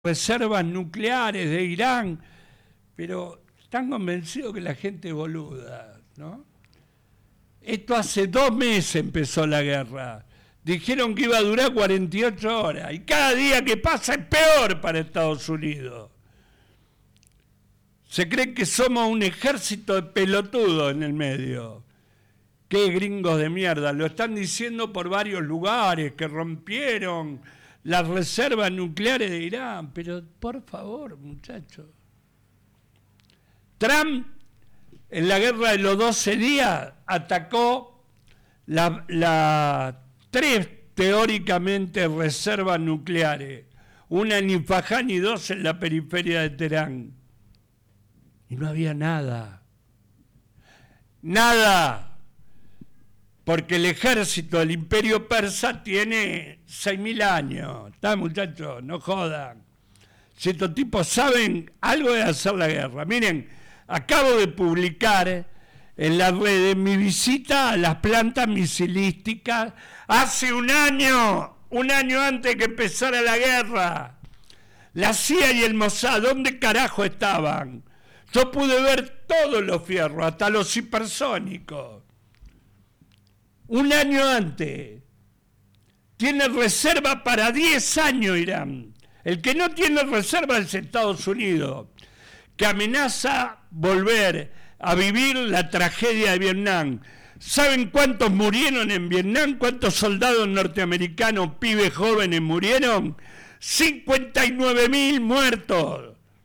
reservas nucleares de Irán, pero están convencidos que la gente es boluda, ¿no? Esto hace 2 meses empezó la guerra. Dijeron que iba a durar 48 horas y cada día que pasa es peor para Estados Unidos. Se cree que somos un ejército de pelotudos en el medio. ¡Qué gringos de mierda! Lo están diciendo por varios lugares, que rompieron las reservas nucleares de Irán. Pero, por favor, muchachos. Trump, en la guerra de los 12 días, atacó las 3 teóricamente reservas nucleares. Una en Isfahán y 2 en la periferia de Teherán. Y no había nada. ¡Nada! Porque el ejército del Imperio Persa tiene 6.000 años. ¿Está, muchachos? No jodan. Si estos tipos saben algo de hacer la guerra. Miren, acabo de publicar en las redes mi visita a las plantas misilísticas hace un año antes que empezara la guerra. La CIA y el Mossad, ¿dónde carajo estaban? Yo pude ver todos los fierros, hasta los hipersónicos. Un año antes. Tiene reserva para 10 años Irán. El que no tiene reserva es Estados Unidos, que amenaza volver a vivir la tragedia de Vietnam. ¿Saben cuántos murieron en Vietnam? ¿Cuántos soldados norteamericanos, pibes jóvenes, murieron? 59.000 muertos.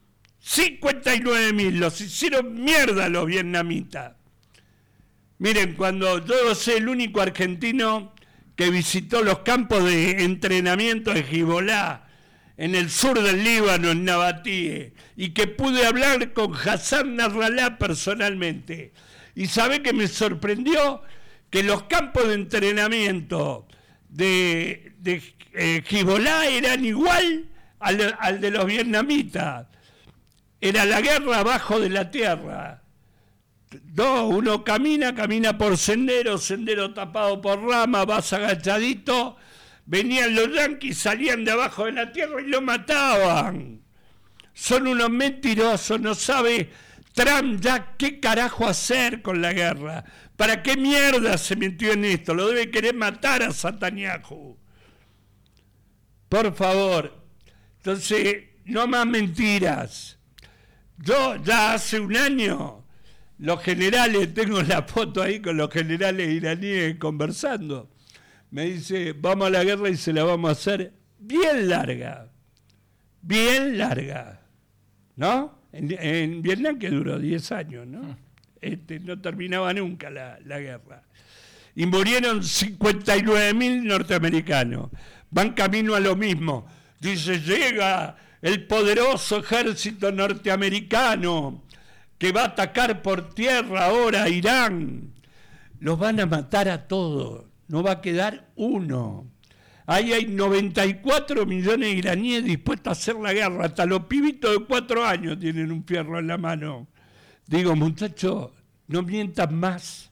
59.000, los hicieron mierda los vietnamitas. Miren, cuando yo soy el único argentino que visitó los campos de entrenamiento de Hezbollah en el sur del Líbano, en Nabatie, y que pude hablar con Hassan Nasrallah personalmente. Y sabe que me sorprendió que los campos de entrenamiento de Hezbollah eran igual al de los vietnamitas. Era la guerra abajo de la tierra. No, uno camina por sendero tapado por ramas, vas agachadito, venían los yanquis, salían de abajo de la tierra y lo mataban. Son unos mentirosos, no sabe Trump ya qué carajo hacer con la guerra. ¿Para qué mierda se metió en esto? Lo debe querer matar a Netanyahu. Por favor. Entonces, no más mentiras. Yo ya hace un año, los generales, tengo la foto ahí con los generales iraníes conversando, me dice, vamos a la guerra y se la vamos a hacer bien larga, ¿no? En Vietnam que duró 10 años, ¿no? No terminaba nunca la guerra. Y murieron 59.000 norteamericanos, van camino a lo mismo. Dice, llega el poderoso ejército norteamericano que va a atacar por tierra ahora a Irán. Los van a matar a todos, no va a quedar uno. Ahí hay 94 millones de iraníes dispuestos a hacer la guerra, hasta los pibitos de 4 años tienen un fierro en la mano. Digo, muchachos, no mientan más.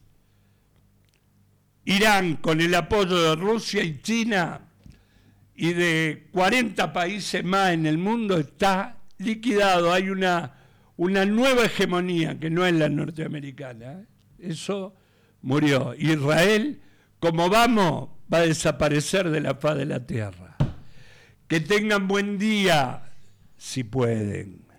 Irán, con el apoyo de Rusia y China, y de 40 países más en el mundo, está liquidado. Hay una nueva hegemonía que no es la norteamericana. Eso murió. Israel, como vamos, va a desaparecer de la faz de la tierra. Que tengan buen día, si pueden.